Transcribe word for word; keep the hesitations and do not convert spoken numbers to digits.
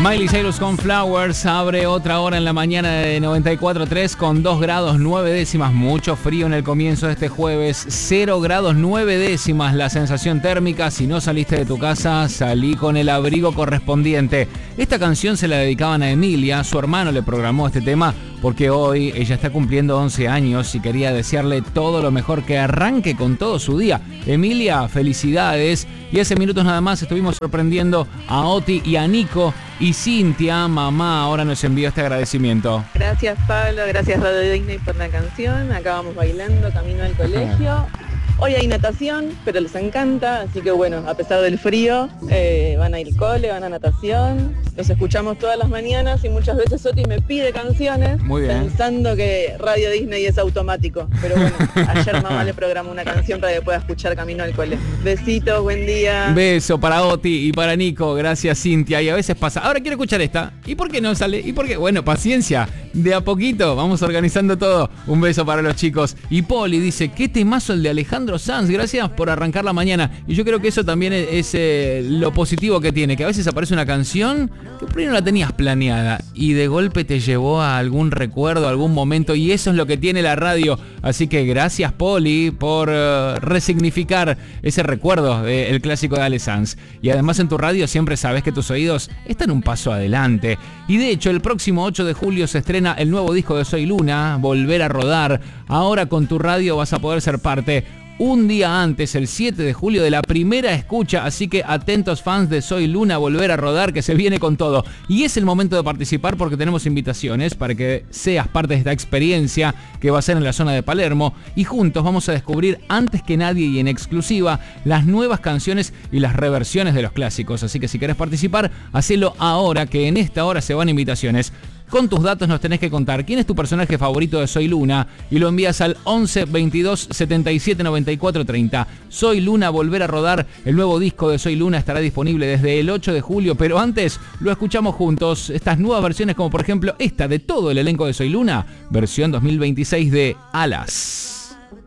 Miley Cyrus con Flowers abre otra hora en la mañana de noventa y cuatro punto tres con dos grados nueve décimas. Mucho frío en el comienzo de este jueves. cero grados nueve décimas la sensación térmica. Si no saliste de tu casa, salí con el abrigo correspondiente. Esta canción se la dedicaban a Emilia. Su hermano le programó este tema porque hoy ella está cumpliendo once años y quería desearle todo lo mejor, que arranque con todo su día. Emilia, felicidades. Y hace minutos nada más estuvimos sorprendiendo a Oti y a Nico. Y Cintia, mamá, ahora nos envió este agradecimiento. Gracias, Pablo, gracias Radio Disney por la canción. Acá vamos bailando camino al colegio. Hoy hay natación, pero les encanta, así que bueno, a pesar del frío, eh, van a ir al cole, van a natación. Los escuchamos todas las mañanas y muchas veces Oti me pide canciones. Muy bien. Pensando que Radio Disney es automático. Pero bueno, ayer mamá le programó una canción para que pueda escuchar camino al cole. Besitos, buen día. Beso para Oti y para Nico. Gracias, Cintia. Y a veces pasa. Ahora quiero escuchar esta. ¿Y por qué no sale? ¿Y por qué? Bueno, paciencia. De a poquito vamos organizando todo. Un beso para los chicos. Y Poli dice, qué temazo el de Alejandro Sanz. Gracias por arrancar la mañana. Y yo creo que eso también es, es eh, lo positivo que tiene. Que a veces aparece una canción que por ahí no la tenías planeada y de golpe te llevó a algún recuerdo, a algún momento. Y eso es lo que tiene la radio. Así que gracias, Poli, por uh, resignificar ese recuerdo del clásico de Ale Sanz. Y además en tu radio siempre sabes que tus oídos están un paso adelante. Y de hecho el próximo ocho de julio se estrena el nuevo disco de Soy Luna, Volver a Rodar. Ahora con tu radio vas a poder ser parte un día antes, el siete de julio, de la primera escucha, así que atentos fans de Soy Luna, Volver a Rodar, que se viene con todo. Y es el momento de participar porque tenemos invitaciones para que seas parte de esta experiencia que va a ser en la zona de Palermo, y juntos vamos a descubrir antes que nadie y en exclusiva las nuevas canciones y las reversiones de los clásicos. Así que si querés participar, hacelo ahora, que en esta hora se van invitaciones. Con tus datos nos tenés que contar quién es tu personaje favorito de Soy Luna y lo envías al once veintidós setenta y siete noventa y cuatro treinta. Soy Luna, Volver a Rodar. El nuevo disco de Soy Luna estará disponible desde el ocho de julio, pero antes lo escuchamos juntos. Estas nuevas versiones, como por ejemplo esta de todo el elenco de Soy Luna, versión dos mil veintiséis de Alas.